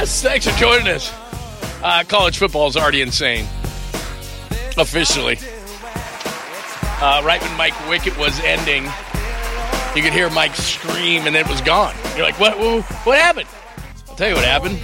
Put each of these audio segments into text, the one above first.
Yes, thanks for joining us. College football is already insane. Officially. Right when Mike Wickett was ending, you could hear Mike scream and it was gone. You're like, what happened? I'll tell you what happened.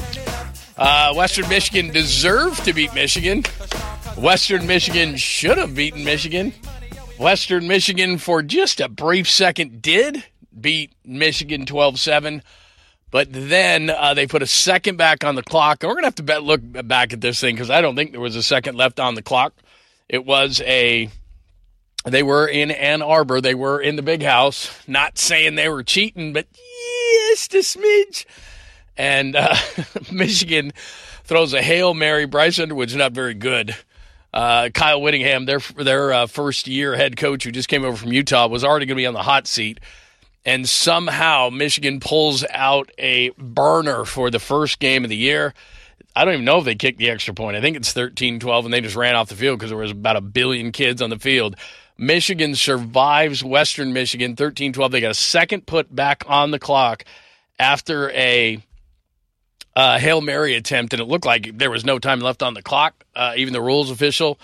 Western Michigan deserved to beat Michigan. Western Michigan should have beaten Michigan. Western Michigan, for just a brief second, did beat Michigan 12-7. But then they put a second back on the clock. And we're going to have to look back at this thing because I don't think there was a second left on the clock. It was they were in Ann Arbor. They were in the big house. Not saying they were cheating, but just a smidge. And Michigan throws a Hail Mary. Bryce Underwood's not very good. Kyle Whittingham, their first-year head coach who just came over from Utah, was already going to be on the hot seat. And somehow Michigan pulls out a burner for the first game of the year. I don't even know if they kicked the extra point. I think it's 13-12, and they just ran off the field because there was about 1 billion kids on the field. Michigan survives Western Michigan 13-12. They got a second put back on the clock after a Hail Mary attempt, and it looked like there was no time left on the clock. Even the rules official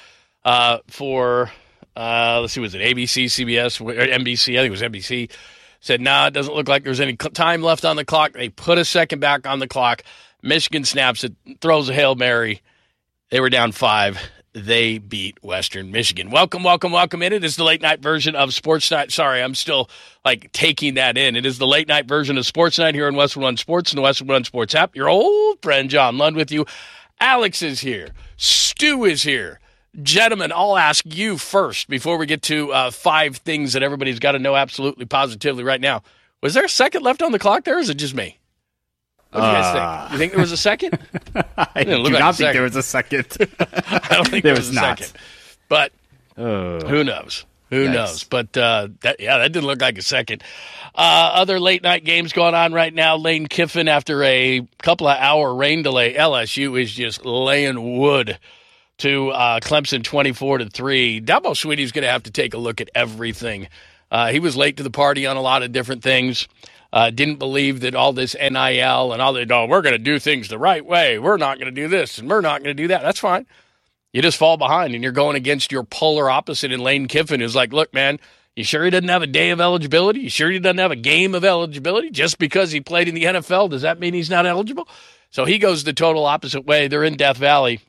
for, let's see, was it ABC, CBS, or NBC? I think it was NBC. Said, it doesn't look like there's any time left on the clock. They put a second back on the clock. Michigan snaps it, throws a Hail Mary. They were down 5. They beat Western Michigan. Welcome in. It is the late night version of Sports Night. Sorry, I'm still taking that in. It is the late night version of Sports Night here on Westwood One Sports and the Westwood One Sports app. Your old friend John Lund with you. Alex is here. Stu is here. Gentlemen, I'll ask you first before we get to 5 things that everybody's got to know absolutely positively right now. Was there a second left on the clock there, or is it just me? What do you guys think? You think there was a second? I do not think there was a second. I don't think there was a second. But who knows? Who knows? But that didn't look like a second. Other late night games going on right now. Lane Kiffin, after a couple of hour rain delay, LSU is just laying wood to Clemson 24-3. Dabo Swinney's going to have to take a look at everything. He was late to the party on a lot of different things. Didn't believe that all this NIL and all that, we're going to do things the right way. We're not going to do this and we're not going to do that. That's fine. You just fall behind and you're going against your polar opposite in Lane Kiffin, who's like, look, man, you sure he doesn't have a day of eligibility? You sure he doesn't have a game of eligibility? Just because he played in the NFL, does that mean he's not eligible? So he goes the total opposite way. They're in Death Valley.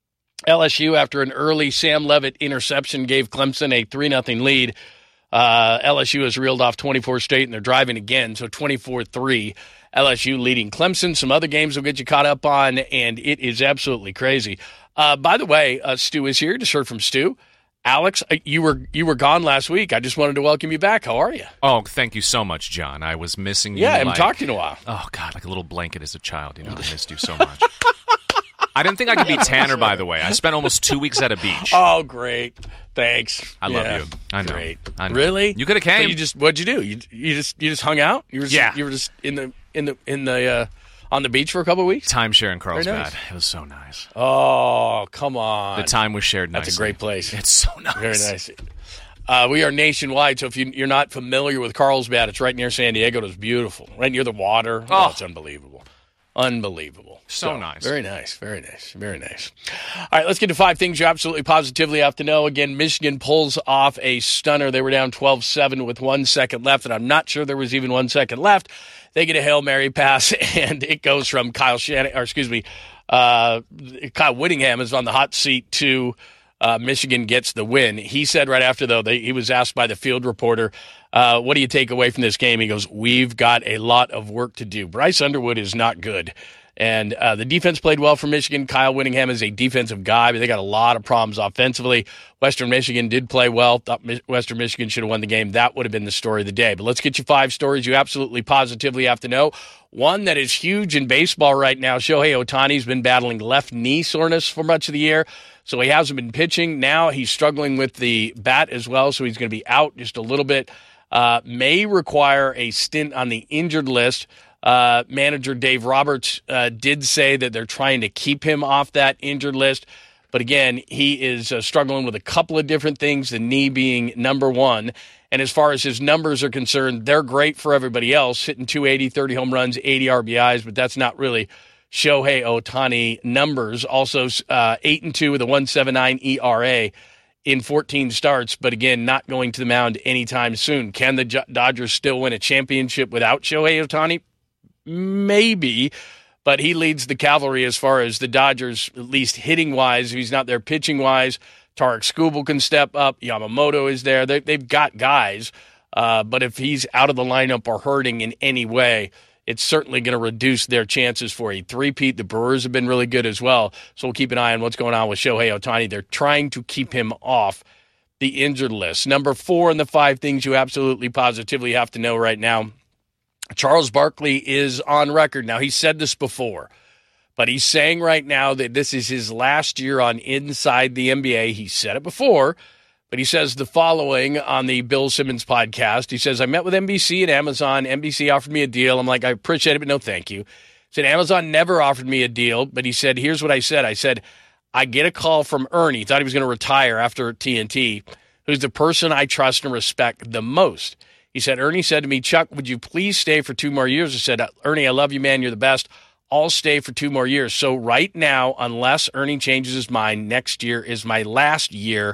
LSU, after an early Sam Leavitt interception, gave Clemson a 3-0 lead. LSU has reeled off 24 straight, and they're driving again, so 24-3. LSU leading Clemson. Some other games will get you caught up on, and it is absolutely crazy. By the way, Stu is here. Just heard from Stu. Alex, you were gone last week. I just wanted to welcome you back. How are you? Oh, thank you so much, John. I was missing you. Yeah, I haven't talked to you in a while. Oh, God, like a little blanket as a child. I missed you so much. I didn't think I could beat Tanner, by the way. I spent almost 2 weeks at a beach. Oh, great. Thanks. I love you. I know. Great. I know. Really? You could have came. So what'd you do? You just hung out? You were just in the on the beach for a couple of weeks? Timeshare in Carlsbad. Nice. It was so nice. Oh, come on. The time was shared nicely. That's a great place. It's so nice. Very nice. We are nationwide, so if you're not familiar with Carlsbad, it's right near San Diego. It's beautiful. Right near the water. Oh, it's unbelievable. Unbelievable. So nice. Very nice. Very nice. Very nice. All right, let's get to 5 things you absolutely positively have to know. Again, Michigan pulls off a stunner. They were down 12-7 with 1 second left, and I'm not sure there was even 1 second left. They get a Hail Mary pass, and it goes from Kyle Whittingham is on the hot seat to Michigan gets the win. He said right after, though, he was asked by the field reporter, what do you take away from this game? He goes, we've got a lot of work to do. Bryce Underwood is not good. And the defense played well for Michigan. Kyle Whittingham is a defensive guy, but they got a lot of problems offensively. Western Michigan did play well. Thought Western Michigan should have won the game. That would have been the story of the day. But let's get you 5 stories you absolutely positively have to know. One that is huge in baseball right now, Shohei Ohtani's been battling left knee soreness for much of the year, so he hasn't been pitching. Now he's struggling with the bat as well, so he's going to be out just a little bit. May require a stint on the injured list. Manager Dave Roberts did say that they're trying to keep him off that injured list. But again, he is struggling with a couple of different things, the knee being number one. And as far as his numbers are concerned, they're great for everybody else, hitting 280, 30 home runs, 80 RBIs, but that's not really Shohei Ohtani numbers. Also 8-2 with a 1.79 ERA in 14 starts, but again, not going to the mound anytime soon. Can the Dodgers still win a championship without Shohei Ohtani? Maybe, but he leads the cavalry as far as the Dodgers, at least hitting-wise. If he's not there pitching-wise, Tarek Skubal can step up. Yamamoto is there. They've got guys, but if he's out of the lineup or hurting in any way, it's certainly going to reduce their chances for a three-peat. The Brewers have been really good as well, so we'll keep an eye on what's going on with Shohei Ohtani. They're trying to keep him off the injured list. Number 4 in the 5 things you absolutely positively have to know right now, Charles Barkley is on record. Now, he said this before, but he's saying right now that this is his last year on Inside the NBA. He said it before, but he says the following on the Bill Simmons podcast. He says, I met with NBC and Amazon. NBC offered me a deal. I'm like, I appreciate it, but no thank you. He said, Amazon never offered me a deal, but he said, here's what I said. I said, I get a call from Ernie. Thought he was going to retire after TNT, who's the person I trust and respect the most. He said, Ernie said to me, Chuck, would you please stay for 2 more years? I said, Ernie, I love you, man. You're the best. I'll stay for 2 more years. So right now, unless Ernie changes his mind, next year is my last year,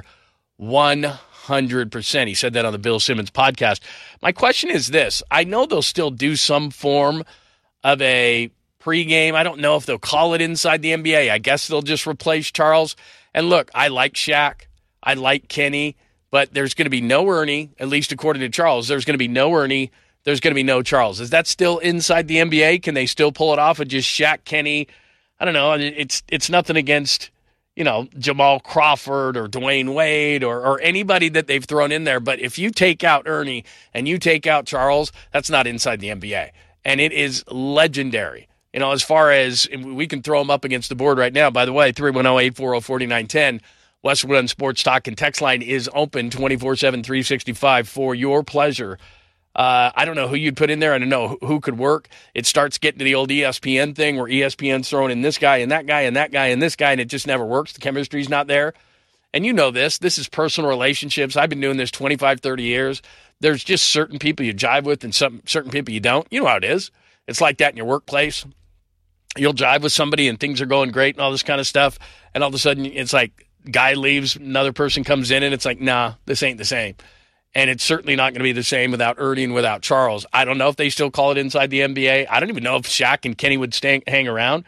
100%. He said that on the Bill Simmons podcast. My question is this. I know they'll still do some form of a pregame. I don't know if they'll call it Inside the NBA. I guess they'll just replace Charles. And look, I like Shaq. I like Kenny. But there's going to be no Ernie, at least according to Charles. There's going to be no Ernie. There's going to be no Charles. Is that still Inside the NBA? Can they still pull it off of just Shaq, Kenny? I don't know. It's nothing against, Jamal Crawford or Dwayne Wade or anybody that they've thrown in there. But if you take out Ernie and you take out Charles, that's not Inside the NBA. And it is legendary. As far as we can throw them up against the board right now. By the way, 310-840-4910. Westwood One Sports Talk and Text Line is open 24/7, 365 for your pleasure. I don't know who you'd put in there. I don't know who could work. It starts getting to the old ESPN thing where ESPN's throwing in this guy and that guy and that guy and this guy, and it just never works. The chemistry's not there. And you know this. This is personal relationships. I've been doing this 25, 30 years. There's just certain people you jive with and certain people you don't. You know how it is. It's like that in your workplace. You'll jive with somebody and things are going great and all this kind of stuff, and all of a sudden it's like, guy leaves, another person comes in, and it's like, nah, this ain't the same. And it's certainly not going to be the same without Ernie and without Charles. I don't know if they still call it Inside the NBA. I don't even know if Shaq and Kenny would hang around.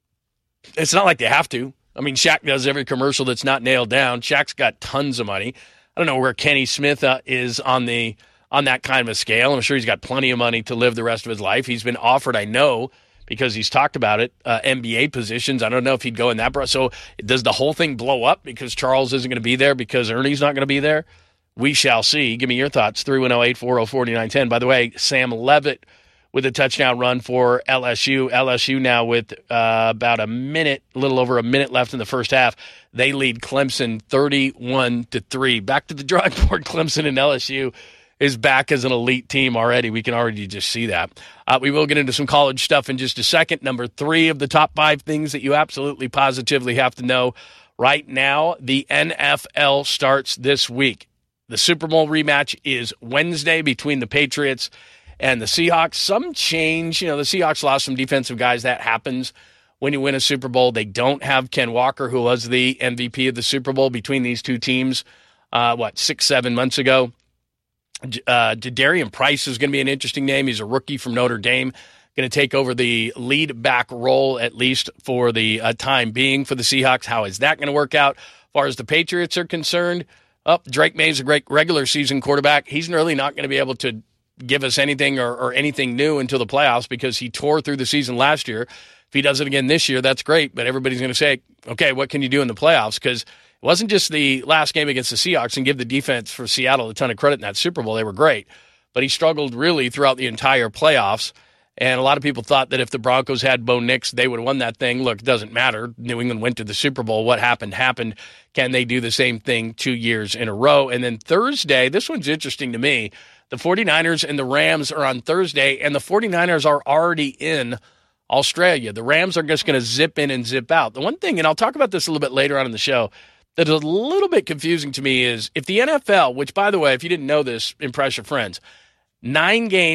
It's not like they have to. I mean, Shaq does every commercial that's not nailed down. Shaq's got tons of money. I don't know where Kenny Smith is on that kind of a scale. I'm sure he's got plenty of money to live the rest of his life. He's been offered, I know, because he's talked about it, NBA positions. I don't know if he'd go in that. So does the whole thing blow up because Charles isn't going to be there because Ernie's not going to be there? We shall see. Give me your thoughts, 310-840-4910. By the way, Sam Levitt with a touchdown run for LSU. LSU now with about a little over a minute left in the first half. They lead Clemson 31-3. Back to the drawing board, Clemson and LSU is back as an elite team already. We can already just see that. We will get into some college stuff in just a second. Number 3 of the top 5 things that you absolutely positively have to know right now, the NFL starts this week. The Super Bowl rematch is Wednesday between the Patriots and the Seahawks. Some change. The Seahawks lost some defensive guys. That happens when you win a Super Bowl. They don't have Ken Walker, who was the MVP of the Super Bowl between these two teams, 6-7 months ago. Darian Price is going to be an interesting name. He's a rookie from Notre Dame, going to take over the lead back role, at least for the time being for the Seahawks. How is that going to work out? As far as the Patriots are concerned, Drake May's a great regular season quarterback. He's really not going to be able to give us anything or anything new until the playoffs because he tore through the season last year. If he does it again this year, that's great, but everybody's going to say, okay, what can you do in the playoffs? Because it wasn't just the last game against the Seahawks, and give the defense for Seattle a ton of credit in that Super Bowl. They were great. But he struggled really throughout the entire playoffs. And a lot of people thought that if the Broncos had Bo Nix, they would have won that thing. Look, it doesn't matter. New England went to the Super Bowl. What happened, happened. Can they do the same thing 2 years in a row? And then Thursday, this one's interesting to me. The 49ers and the Rams are on Thursday, and the 49ers are already in Australia. The Rams are just going to zip in and zip out. The one thing, and I'll talk about this a little bit later on in the show, that is a little bit confusing to me is if the NFL, which, by the way, if you didn't know this, impress your friends, 9 games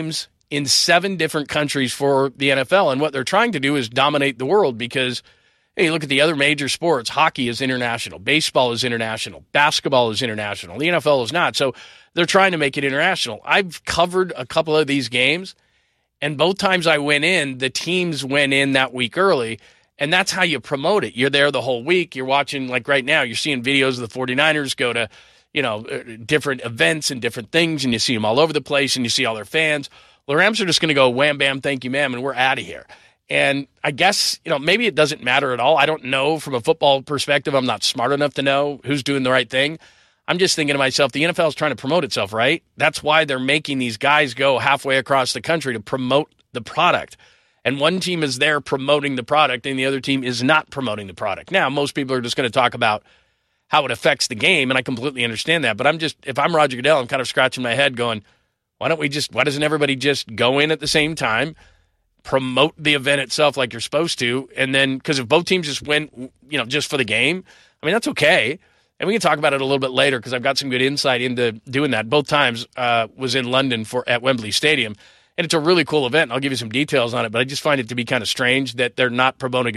in 7 different countries for the NFL. And what they're trying to do is dominate the world because, hey, you look at the other major sports. Hockey is international. Baseball is international. Basketball is international. The NFL is not. So they're trying to make it international. I've covered a couple of these games, and both times I went in, the teams went in that week early, and that's how you promote it. You're there the whole week. You're watching, like right now, you're seeing videos of the 49ers go to, different events and different things, and you see them all over the place, and you see all their fans. The Rams are just going to go wham, bam, thank you, ma'am, and we're out of here. And I guess, maybe it doesn't matter at all. I don't know from a football perspective. I'm not smart enough to know who's doing the right thing. I'm just thinking to myself, the NFL is trying to promote itself, right? That's why they're making these guys go halfway across the country to promote the product. And one team is there promoting the product, and the other team is not promoting the product. Now, most people are just going to talk about how it affects the game, and I completely understand that. But if I'm Roger Goodell, I'm kind of scratching my head going, why doesn't everybody just go in at the same time, promote the event itself like you're supposed to, and then, because if both teams just win, just for the game, I mean, that's okay. And we can talk about it a little bit later because I've got some good insight into doing that. Both times was in London at Wembley Stadium, and it's a really cool event. I'll give you some details on it, but I just find it to be kind of strange that they're not promoting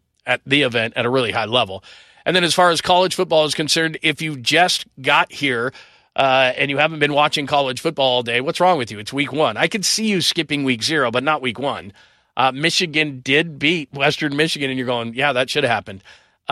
the event at a really high level. And then as far as college football is concerned, if you just got here and you haven't been watching college football all day, what's wrong with you? It's week 1. I could see you skipping week 0, but not week 1. Michigan did beat Western Michigan, and you're going, yeah, that should have happened.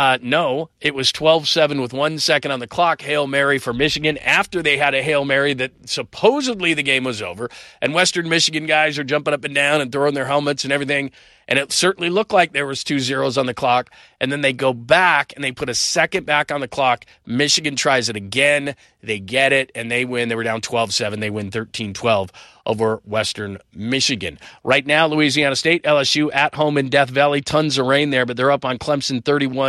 No, it was 12-7 with 1 second on the clock. Hail Mary for Michigan after they had a Hail Mary that supposedly the game was over. And Western Michigan guys are jumping up and down and throwing their helmets and everything. And it certainly looked like there was 2 zeros on the clock. And then they go back and they put a second back on the clock. Michigan tries it again. They get it, and they win. They were down 12-7. They win 13-12 over Western Michigan. Right now, Louisiana State, LSU at home in Death Valley. Tons of rain there, but they're up on Clemson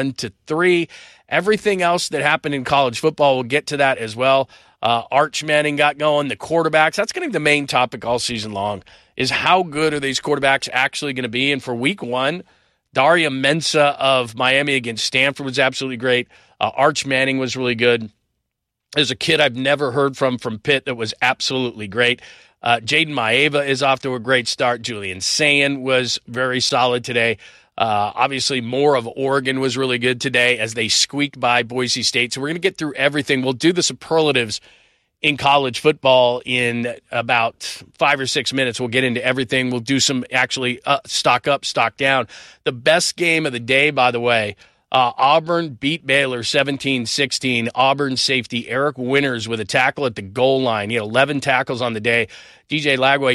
31-3. Everything else that happened in college football, we'll get to that as well. Arch Manning got going. The quarterbacks, that's going to be the main topic all season long, is how good are these quarterbacks actually going to be? And for week 1, Daria Mensah of Miami against Stanford was absolutely great. Arch Manning was really good. There's a kid I've never heard from Pitt that was absolutely great. Jaden Maeva is off to a great start. Julian Sayin was very solid today. Obviously, Moore of Oregon was really good today as they squeaked by Boise State. So we're going to get through everything. We'll do the superlatives in college football in about 5 or 6 minutes. We'll get into everything. We'll do some actually stock up, stock down. The best game of the day, by the way, Auburn beat Baylor 17-16. Auburn safety Eric Winters with a tackle at the goal line. He had 11 tackles on the day. DJ Lagway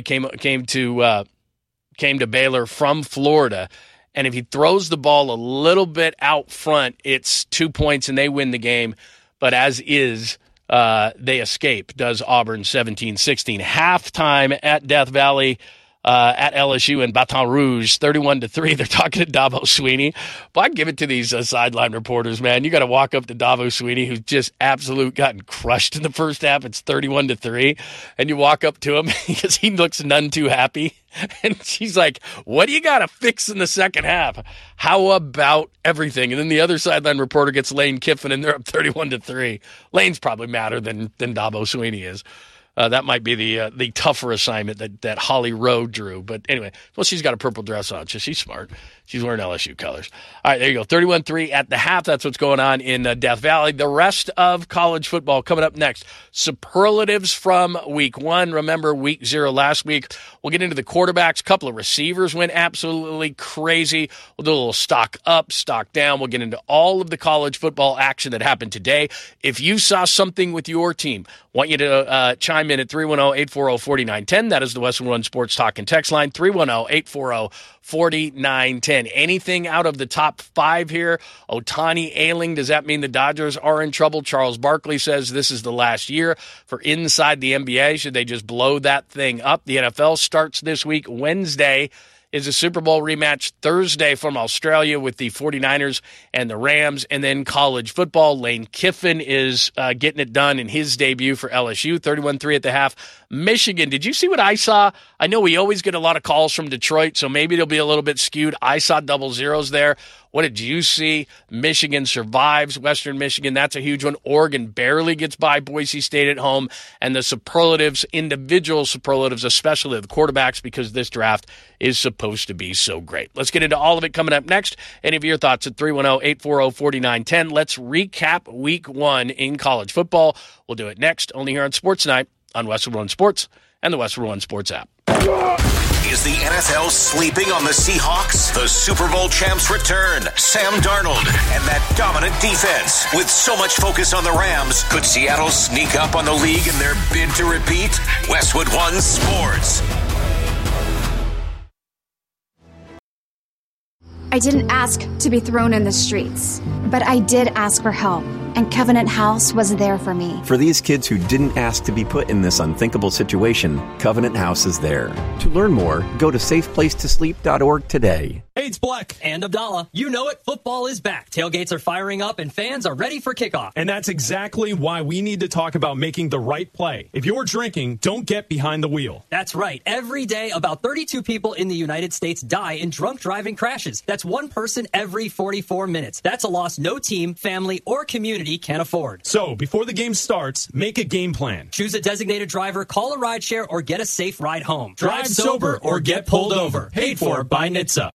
came to Baylor from Florida. And if he throws the ball a little bit out front, it's 2 points and they win the game. But as is, they escape, does Auburn 17-16. Halftime at Death Valley at LSU in Baton Rouge, 31-3. They're talking to Dabo Swinney. But I give it to these sideline reporters, man. You got to walk up to Dabo Swinney, who's just absolute gotten crushed in the first half. It's 31-3. And you walk up to him because he looks none too happy. And she's like, what do you got to fix in the second half? How about everything? And then the other sideline reporter gets Lane Kiffin, and they're up 31-3. Lane's probably madder than Dabo Swinney is. That might be the tougher assignment that Holly Rowe drew. But anyway, well, she's got a purple dress on, so she's smart. She's wearing LSU colors. All right, there you go. 31-3 at the half. That's what's going on in Death Valley. The rest of college football coming up next. Superlatives from week 1. Remember week 0 last week. We'll get into the quarterbacks. A couple of receivers went absolutely crazy. We'll do a little stock up, stock down. We'll get into all of the college football action that happened today. If you saw something with your team, want you to chime in at 310-840-4910. That is the Western One Sports Talk and Text line, 310-840-4910. Anything out of the top 5 here? Ohtani ailing. Does that mean the Dodgers are in trouble? Charles Barkley says this is the last year for inside the NBA. Should they just blow that thing up? The NFL starts this week. Wednesday is a Super Bowl rematch. Thursday from Australia with the 49ers and the Rams. And then college football. Lane Kiffin is getting it done in his debut for LSU. 31-3 at the half. Michigan, did you see what I saw? I know we always get a lot of calls from Detroit, so maybe it'll be a little bit skewed. I saw double zeros there. What did you see? Michigan survives Western Michigan. That's a huge one. Oregon barely gets by Boise State at home. And the superlatives, individual superlatives, especially the quarterbacks, because this draft is supposed to be so great. Let's get into all of it coming up next. Any of your thoughts at 310-840-4910. Let's recap week 1 in college football. We'll do it next, only here on Sports Night on Westwood One Sports and the Westwood One Sports app. Is the NFL sleeping on the Seahawks? The Super Bowl champs return. Sam Darnold and that dominant defense. With so much focus on the Rams, could Seattle sneak up on the league in their bid to repeat? Westwood One Sports. I didn't ask to be thrown in the streets, but I did ask for help, and Covenant House was there for me. For these kids who didn't ask to be put in this unthinkable situation, Covenant House is there. To learn more, go to safeplacetosleep.org today. Hey, it's Black. And Abdallah. You know it, football is back. Tailgates are firing up and fans are ready for kickoff. And that's exactly why we need to talk about making the right play. If you're drinking, don't get behind the wheel. That's right. Every day, about 32 people in the United States die in drunk driving crashes. That's one person every 44 minutes. That's a loss no team, family, or community can afford. So, before the game starts, make a game plan. Choose a designated driver, call a rideshare, or get a safe ride home. Drive sober or get pulled over. Paid for by NHTSA.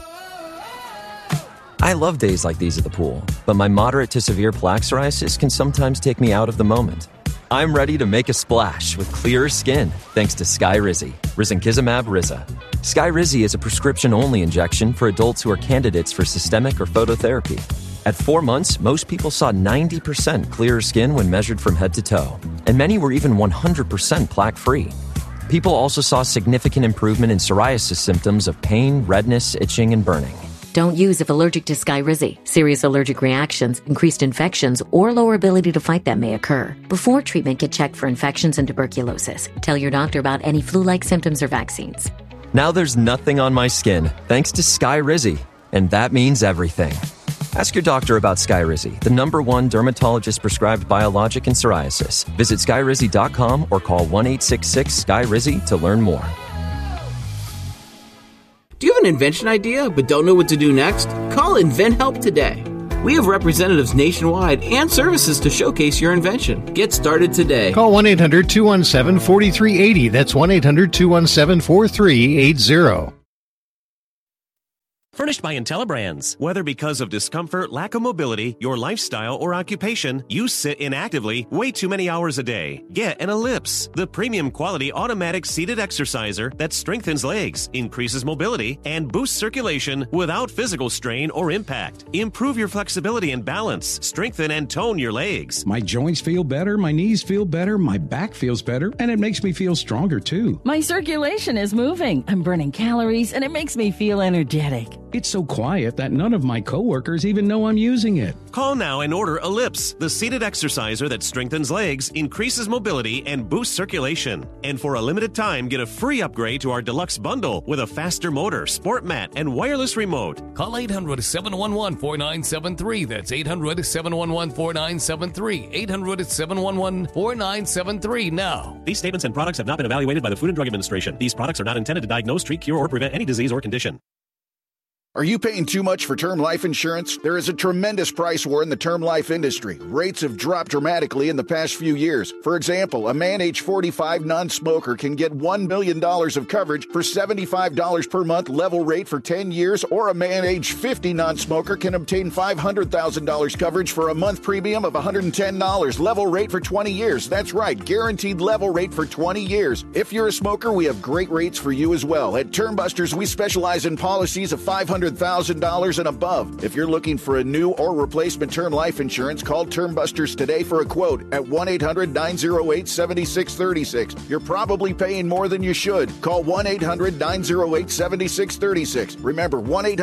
I love days like these at the pool, but my moderate to severe plaque psoriasis can sometimes take me out of the moment. I'm ready to make a splash with clearer skin thanks to Skyrizi, risankizumab Riza. Skyrizi is a prescription-only injection for adults who are candidates for systemic or phototherapy. At 4 months, most people saw 90% clearer skin when measured from head to toe, and many were even 100% plaque-free. People also saw significant improvement in psoriasis symptoms of pain, redness, itching, and burning. Don't use if allergic to Skyrizi. Serious allergic reactions, increased infections, or lower ability to fight them may occur. Before treatment, get checked for infections and tuberculosis. Tell your doctor about any flu-like symptoms or vaccines. Now there's nothing on my skin, thanks to Skyrizi, and that means everything. Ask your doctor about Skyrizi, the #1 dermatologist-prescribed biologic in psoriasis. Visit Skyrizi.com or call 1-866-SKYRIZI to learn more. Do you have an invention idea but don't know what to do next? Call InventHelp today. We have representatives nationwide and services to showcase your invention. Get started today. Call 1-800-217-4380. That's 1-800-217-4380. Furnished by IntelliBrands. Whether because of discomfort, lack of mobility, your lifestyle, or occupation, you sit inactively way too many hours a day. Get an Ellipse, the premium quality automatic seated exerciser that strengthens legs, increases mobility, and boosts circulation without physical strain or impact. Improve your flexibility and balance. Strengthen and tone your legs. My joints feel better, my knees feel better, my back feels better, and it makes me feel stronger too. My circulation is moving. I'm burning calories, and it makes me feel energetic. It's so quiet that none of my coworkers even know I'm using it. Call now and order Ellipse, the seated exerciser that strengthens legs, increases mobility, and boosts circulation. And for a limited time, get a free upgrade to our deluxe bundle with a faster motor, sport mat, and wireless remote. Call 800-711-4973. That's 800-711-4973. 800-711-4973 now. These statements and products have not been evaluated by the Food and Drug Administration. These products are not intended to diagnose, treat, cure, or prevent any disease or condition. Are you paying too much for term life insurance? There is a tremendous price war in the term life industry. Rates have dropped dramatically in the past few years. For example, a man age 45 non-smoker can get $1 million of coverage for $75 per month level rate for 10 years, or a man age 50 non-smoker can obtain $500,000 coverage for a month premium of $110 level rate for 20 years. That's right, guaranteed level rate for 20 years. If you're a smoker, we have great rates for you as well. At Termbusters, we specialize in policies of $500,000 and above. If you're looking for a new or replacement term life insurance, call Termbusters today for a quote at 1-800-908-7636. You're probably paying more than you should. Call 1-800-908-7636. Remember,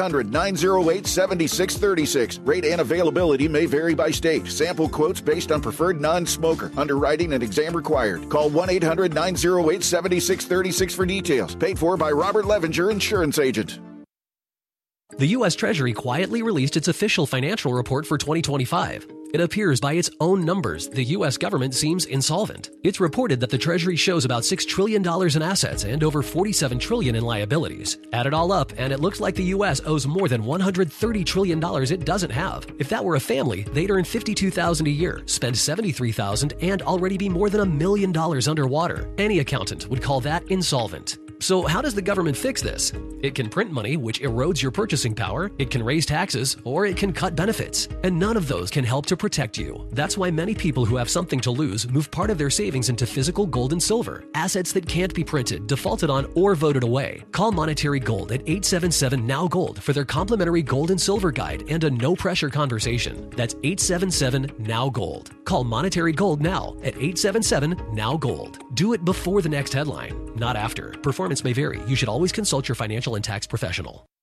1-800-908-7636. Rate and availability may vary by state. Sample quotes based on preferred non-smoker. Underwriting and exam required. Call 1-800-908-7636 for details. Paid for by Robert Levinger, insurance agent. The U.S. Treasury quietly released its official financial report for 2025. It appears by its own numbers, the U.S. government seems insolvent. It's reported that the Treasury shows about $6 trillion in assets and over $47 trillion in liabilities. Add it all up, and it looks like the U.S. owes more than $130 trillion it doesn't have. If that were a family, they'd earn $52,000 a year, spend $73,000, and already be more than $1 million underwater. Any accountant would call that insolvent. So how does the government fix this? It can print money, which erodes your purchasing power, it can raise taxes, or it can cut benefits. And none of those can help to protect you. That's why many people who have something to lose move part of their savings into physical gold and silver, assets that can't be printed, defaulted on, or voted away. Call Monetary Gold at 877-NOW-GOLD for their complimentary gold and silver guide and a no-pressure conversation. That's 877-NOW-GOLD. Call Monetary Gold now at 877-NOW-GOLD. Do it before the next headline, not after. Performance may vary. You should always consult your financial and tax professional.